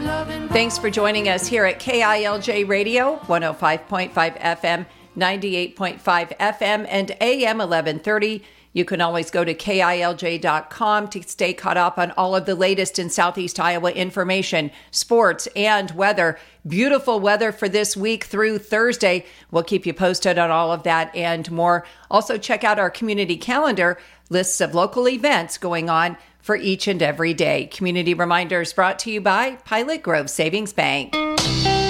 Thanks for joining us here at KILJ Radio, 105.5 FM, 98.5 FM, and AM 1130. You can always go to KILJ.com to stay caught up on all of the latest in Southeast Iowa information, sports, and weather. Beautiful weather for this week through Thursday. We'll keep you posted on all of that and more. Also, check out our community calendar, lists of local events going on for each and every day. Community reminders brought to you by Pilot Grove Savings Bank.